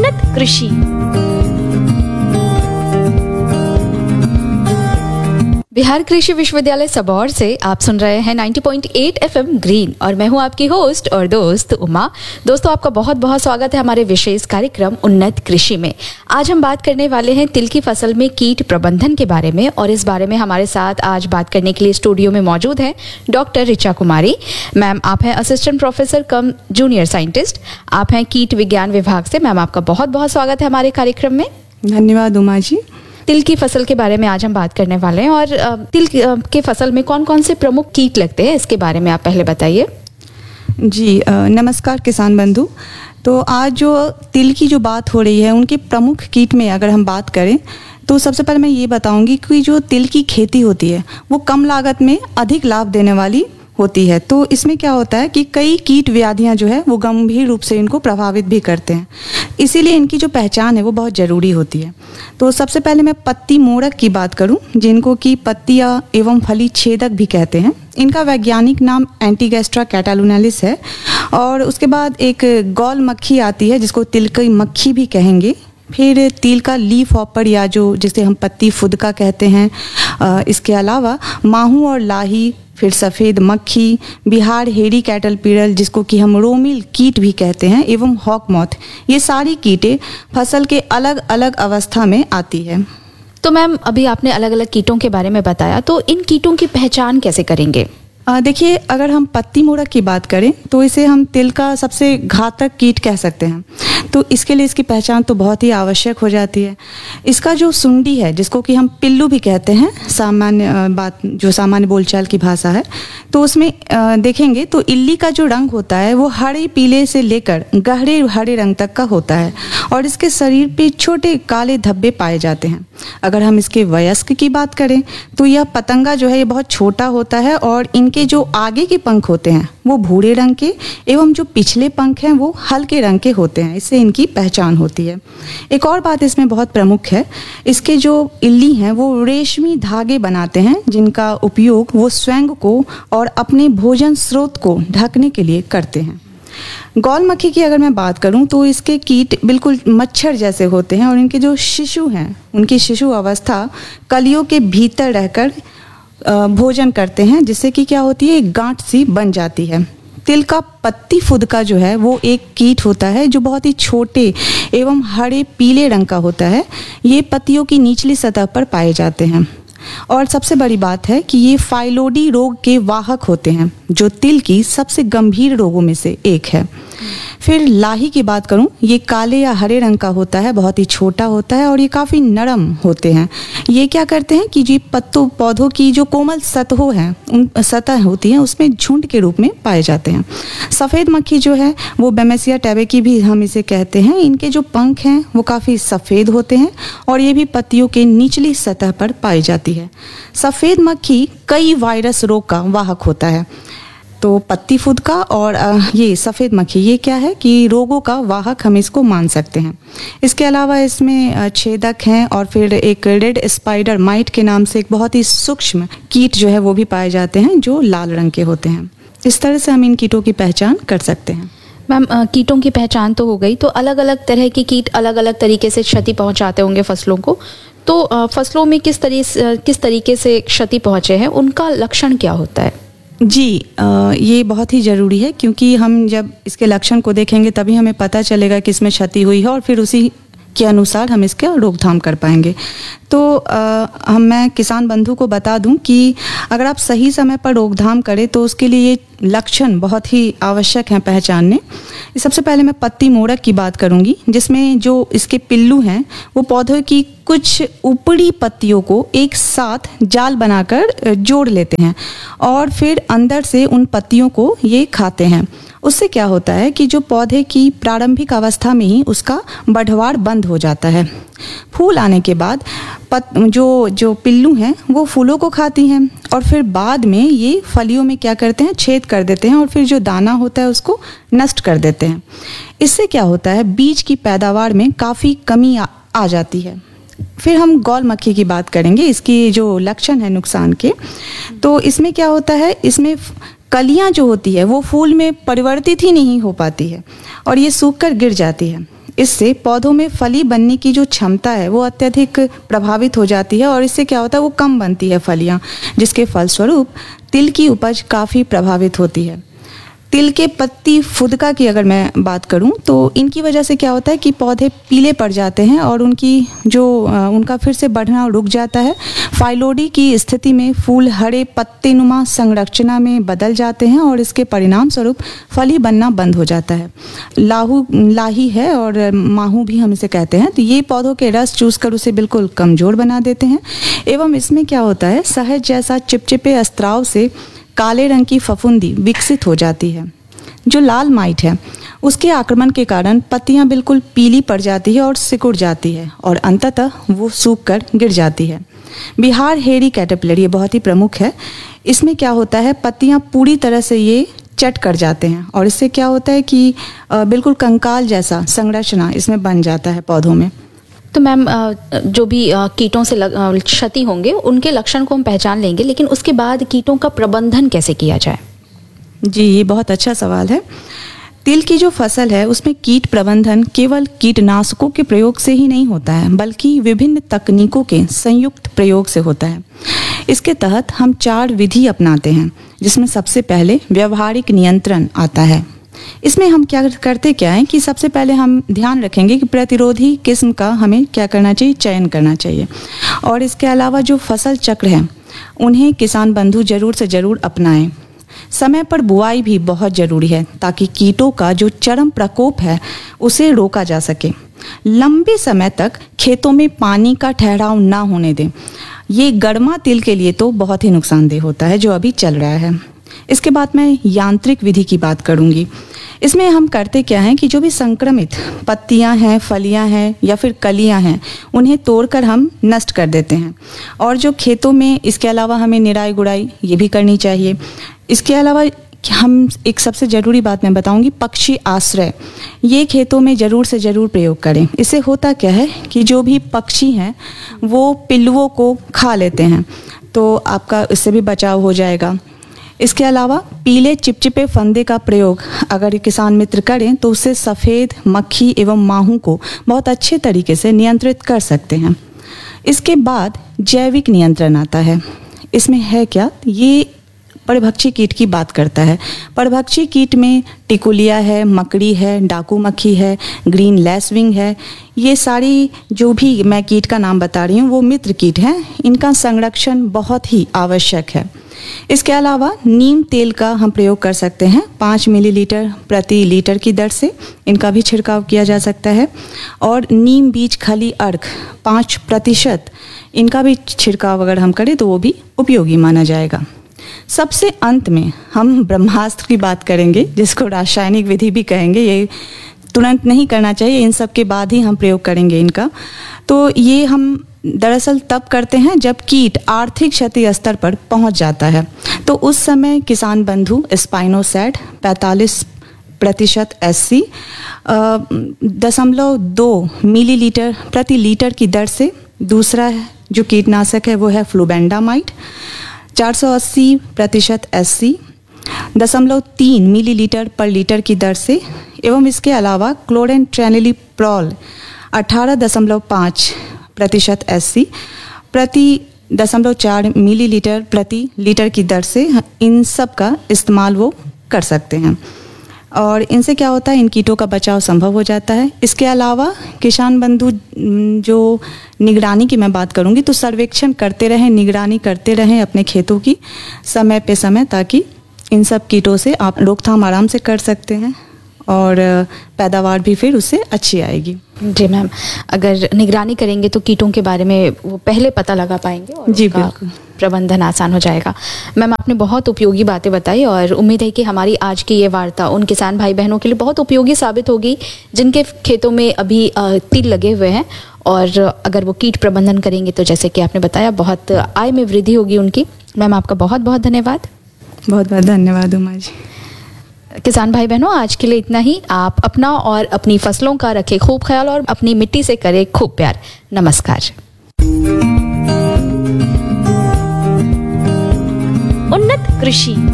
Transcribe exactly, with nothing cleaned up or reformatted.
उन्नत कृषि। बिहार कृषि विश्वविद्यालय सबौर से आप सुन रहे हैं नब्बे पॉइंट आठ एफएम ग्रीन और मैं हूं आपकी होस्ट और दोस्त उमा। दोस्तों, आपका बहुत बहुत स्वागत है हमारे विशेष कार्यक्रम उन्नत कृषि में। आज हम बात करने वाले हैं तिल की फसल में कीट प्रबंधन के बारे में और इस बारे में हमारे साथ आज बात करने के लिए स्टूडियो में मौजूद हैं डॉक्टर ऋचा कुमारी मैम। आप हैं असिस्टेंट प्रोफेसर कम जूनियर साइंटिस्ट, आप हैं कीट विज्ञान विभाग से। मैम, आपका बहुत बहुत स्वागत है हमारे कार्यक्रम में। धन्यवाद उमा जी। तिल की फसल के बारे में आज हम बात करने वाले हैं और तिल के फसल में कौन कौन से प्रमुख कीट लगते हैं इसके बारे में आप पहले बताइए। जी नमस्कार किसान बंधु। तो आज जो तिल की जो बात हो रही है उनके प्रमुख कीट में अगर हम बात करें तो सबसे पहले मैं ये बताऊंगी कि जो तिल की खेती होती है वो कम लागत में अधिक लाभ देने वाली होती है। तो इसमें क्या होता है कि कई कीट व्याधियां जो है वो गंभीर रूप से इनको प्रभावित भी करते हैं, इसीलिए इनकी जो पहचान है वो बहुत ज़रूरी होती है। तो सबसे पहले मैं पत्ती मोड़क की बात करूं, जिनको कि पत्तियां एवं फली छेदक भी कहते हैं। इनका वैज्ञानिक नाम एंटीगैस्ट्रा कैटालुनालिस है। और उसके बाद एक गौल मक्खी आती है जिसको तिल की मक्खी भी कहेंगे। फिर तिल का लीफ हॉपर या जो जिसे हम पत्ती फुदका कहते हैं। इसके अलावा माहू और लाही, फिर सफ़ेद मक्खी, बिहार हेरी कैटलपिलर जिसको कि हम रोमिल कीट भी कहते हैं, एवं हॉक मॉथ, ये सारी कीटें फसल के अलग अलग अवस्था में आती है। तो मैम, अभी आपने अलग अलग कीटों के बारे में बताया, तो इन कीटों की पहचान कैसे करेंगे? देखिए, अगर हम पत्ती मोड़क की बात करें तो इसे हम तिल का सबसे घातक कीट कह सकते हैं। तो इसके लिए इसकी पहचान तो बहुत ही आवश्यक हो जाती है। इसका जो सुंडी है जिसको कि हम पिल्लू भी कहते हैं, सामान्य बात जो सामान्य बोलचाल की भाषा है, तो उसमें देखेंगे तो इल्ली का जो रंग होता है वो हरे पीले से लेकर गहरे हरे रंग तक का होता है और इसके शरीर पे छोटे काले धब्बे पाए जाते हैं। अगर हम इसके वयस्क की बात करें तो यह पतंगा जो है ये बहुत छोटा होता है और इनके जो आगे के पंख होते हैं वो भूरे रंग के एवं जो पिछले पंख हैं वो हल्के रंग के होते हैं। इससे इनकी पहचान होती है। एक और बात इसमें बहुत प्रमुख है, इसके जो इल्ली हैं वो रेशमी धागे बनाते हैं जिनका उपयोग वो स्वयं को और अपने भोजन स्रोत को ढकने के लिए करते हैं। गौल मक्खी की अगर मैं बात करूं तो इसके कीट बिल्कुल मच्छर जैसे होते हैं और इनके जो शिशु हैं उनकी शिशु अवस्था कलियों के भीतर रहकर भोजन करते हैं, जिससे कि क्या होती है, एक गांठ सी बन जाती है। तिल का पत्ती फुदका जो है वो एक कीट होता है जो बहुत ही छोटे एवं हरे पीले रंग का होता है। ये पत्तियों की निचली सतह पर पाए जाते हैं और सबसे बड़ी बात है कि ये फाइलोडी रोग के वाहक होते हैं जो तिल की सबसे गंभीर रोगों में से एक है। फिर लाही की बात करूं, ये काले या हरे रंग का होता है, बहुत ही छोटा होता है और ये काफ़ी नरम होते हैं। ये क्या करते हैं कि जी पत्तों पौधों की जो कोमल सतहों हैं उन सतह होती हैं उसमें झुंड के रूप में पाए जाते हैं। सफ़ेद मक्खी जो है वो बेमेसिया टैबेकी भी हम इसे कहते हैं। इनके जो पंख हैं वो काफ़ी सफ़ेद होते हैं और ये भी पत्तियों के निचली सतह पर पाई जाती है। सफ़ेद मक्खी कई वायरस रोग का वाहक होता है। तो पत्ती फुदका और ये सफ़ेद मक्खी ये क्या है कि रोगों का वाहक हम इसको मान सकते हैं। इसके अलावा इसमें छेदक हैं और फिर एक रेड स्पाइडर माइट के नाम से एक बहुत ही सूक्ष्म कीट जो है वो भी पाए जाते हैं जो लाल रंग के होते हैं। इस तरह से हम इन कीटों की पहचान कर सकते हैं। मैम, कीटों की पहचान तो हो गई, तो अलग अलग तरह के कीट अलग अलग तरीके से क्षति पहुंचाते होंगे फसलों को। तो फसलों में किस तरीके किस तरीके से क्षति पहुंचे हैं, उनका लक्षण क्या होता है? जी आ, ये बहुत ही ज़रूरी है क्योंकि हम जब इसके लक्षण को देखेंगे तभी हमें पता चलेगा कि इसमें क्षति हुई है और फिर उसी के अनुसार हम इसका रोकथाम कर पाएंगे। तो आ, हम मैं किसान बंधु को बता दूं कि अगर आप सही समय पर रोकथाम करें तो उसके लिए ये लक्षण बहुत ही आवश्यक हैं पहचानने। सबसे पहले मैं पत्ती मोड़क की बात करूंगी, जिसमें जो इसके पिल्लू हैं वो पौधों की कुछ ऊपरी पत्तियों को एक साथ जाल बनाकर जोड़ लेते हैं और फिर अंदर से उन पत्तियों को ये खाते हैं। उससे क्या होता है कि जो पौधे की प्रारंभिक अवस्था में ही उसका बढ़वार बंद हो जाता है। फूल आने के बाद पत जो जो पिल्लू हैं वो फूलों को खाती हैं और फिर बाद में ये फलियों में क्या करते हैं, छेद कर देते हैं और फिर जो दाना होता है उसको नष्ट कर देते हैं। इससे क्या होता है, बीज की पैदावार में काफ़ी कमी आ, आ जाती है। फिर हम गौल मक्खी की बात करेंगे, इसकी जो लक्षण है नुकसान के। तो इसमें क्या होता है, इसमें कलियां जो होती है वो फूल में परिवर्तित ही नहीं हो पाती है और ये सूख कर गिर जाती है। इससे पौधों में फली बनने की जो क्षमता है वो अत्यधिक प्रभावित हो जाती है और इससे क्या होता है, वो कम बनती है फलियां, जिसके फलस्वरूप तिल की उपज काफ़ी प्रभावित होती है। तिल के पत्ती फुदका की अगर मैं बात करूं तो इनकी वजह से क्या होता है कि पौधे पीले पड़ जाते हैं और उनकी जो उनका फिर से बढ़ना रुक जाता है। फाइलोडी की स्थिति में फूल हरे पत्तेनुमा संरचना में बदल जाते हैं और इसके परिणाम स्वरूप फली बनना बंद हो जाता है। लाहू लाही है और माहू भी हम इसे कहते हैं, तो ये पौधों के रस चूस कर उसे बिल्कुल कमज़ोर बना देते हैं एवं इसमें क्या होता है, शहद जैसा चिपचिपे स्त्राव से काले रंग की फफूंदी विकसित हो जाती है। जो लाल माइट है उसके आक्रमण के कारण पत्तियां बिल्कुल पीली पड़ जाती है और सिकुड़ जाती है और अंततः वो सूख कर गिर जाती है। बिहार हेरी कैटरपिलर ये बहुत ही प्रमुख है। इसमें क्या होता है, पत्तियां पूरी तरह से ये चट कर जाते हैं और इससे क्या होता है कि बिल्कुल कंकाल जैसा संरचना इसमें बन जाता है पौधों में। तो मैम जो भी कीटों से क्षति होंगे उनके लक्षण को हम पहचान लेंगे, लेकिन उसके बाद कीटों का प्रबंधन कैसे किया जाए? जी, ये बहुत अच्छा सवाल है। तिल की जो फसल है उसमें कीट प्रबंधन केवल कीटनाशकों के प्रयोग से ही नहीं होता है, बल्कि विभिन्न तकनीकों के संयुक्त प्रयोग से होता है। इसके तहत हम चार विधि अपनाते हैं, जिसमें सबसे पहले व्यवहारिक नियंत्रण आता है। इसमें हम क्या करते क्या है कि सबसे पहले हम ध्यान रखेंगे कि प्रतिरोधी किस्म का हमें क्या करना चाहिए, चयन करना चाहिए। और इसके अलावा जो फसल चक्र है उन्हें किसान बंधु जरूर से जरूर अपनाएं। समय पर बुआई भी बहुत ज़रूरी है ताकि कीटों का जो चरम प्रकोप है उसे रोका जा सके। लंबे समय तक खेतों में पानी का ठहराव ना होने दें। ये गर्मा तिल के लिए तो बहुत ही नुकसानदेह होता है जो अभी चल रहा है। इसके बाद मैं यांत्रिक विधि की बात करूंगी। इसमें हम करते क्या हैं कि जो भी संक्रमित पत्तियां हैं, फलियां हैं या फिर कलियां हैं, उन्हें तोड़कर हम नष्ट कर देते हैं। और जो खेतों में इसके अलावा हमें निराई गुड़ाई ये भी करनी चाहिए। इसके अलावा हम एक सबसे ज़रूरी बात मैं बताऊंगी, पक्षी आश्रय ये खेतों में ज़रूर से ज़रूर प्रयोग करें। इससे होता क्या है कि जो भी पक्षी हैं वो पिल्लुओं को खा लेते हैं, तो आपका इससे भी बचाव हो जाएगा। इसके अलावा पीले चिपचिपे फंदे का प्रयोग अगर किसान मित्र करें तो उससे सफ़ेद मक्खी एवं माहू को बहुत अच्छे तरीके से नियंत्रित कर सकते हैं। इसके बाद जैविक नियंत्रण आता है। इसमें है क्या, ये परभक्षी कीट की बात करता है। परभक्षी कीट में टिकुलिया है, मकड़ी है, डाकू मक्खी है, ग्रीन लैसविंग है। ये सारी जो भी मैं कीट का नाम बता रही हूँ वो मित्र कीट हैं। इनका संरक्षण बहुत ही आवश्यक है। इसके अलावा नीम तेल का हम प्रयोग कर सकते हैं। पाँच मिलीलीटर प्रति लीटर की दर से इनका भी छिड़काव किया जा सकता है। और नीम बीज खली अर्क पाँच प्रतिशत इनका भी छिड़काव अगर हम करें तो वो भी उपयोगी माना जाएगा। सबसे अंत में हम ब्रह्मास्त्र की बात करेंगे, जिसको रासायनिक विधि भी कहेंगे। ये तुरंत नहीं करना चाहिए, इन सब के बाद ही हम प्रयोग करेंगे इनका। तो ये हम दरअसल तब करते हैं जब कीट आर्थिक क्षति स्तर पर पहुंच जाता है। तो उस समय किसान बंधु स्पाइनोसैड पैंतालीस प्रतिशत एस सी दशमलव दो मिलीलीटर प्रति लीटर की दर से, दूसरा जो कीटनाशक है वो है फ्लूबेंडामाइड चार सौ अस्सी प्रतिशत एस सी दशमलव तीन मिलीलीटर पर लीटर की दर से, एवं इसके अलावा क्लोरेंट्रेनिलीप्रॉल अठारह दशमलव पाँच प्रतिशत एस सी प्रति दशमलव चार मिलीलीटर प्रति लीटर की दर से इन सब का इस्तेमाल वो कर सकते हैं। और इनसे क्या होता है, इन कीटों का बचाव संभव हो जाता है। इसके अलावा किसान बंधु जो निगरानी की मैं बात करूंगी, तो सर्वेक्षण करते रहें, निगरानी करते रहें अपने खेतों की समय पे समय, ताकि इन सब कीटों से आप रोकथाम आराम से कर सकते हैं और पैदावार भी फिर उससे अच्छी आएगी। जी मैम, अगर निगरानी करेंगे तो कीटों के बारे में वो पहले पता लगा पाएंगे और जी बिल्कुल प्रबंधन आसान हो जाएगा। मैम, आपने बहुत उपयोगी बातें बताई और उम्मीद है कि हमारी आज की ये वार्ता उन किसान भाई बहनों के लिए बहुत उपयोगी साबित होगी जिनके खेतों में अभी तिल लगे हुए हैं। और अगर वो कीट प्रबंधन करेंगे तो जैसे कि आपने बताया बहुत आय में वृद्धि होगी उनकी। मैम, आपका बहुत बहुत धन्यवाद। बहुत बहुत धन्यवाद उमा जी। किसान भाई बहनों, आज के लिए इतना ही। आप अपना और अपनी फसलों का रखें खूब ख्याल और अपनी मिट्टी से करें खूब प्यार। नमस्कार। उन्नत कृषि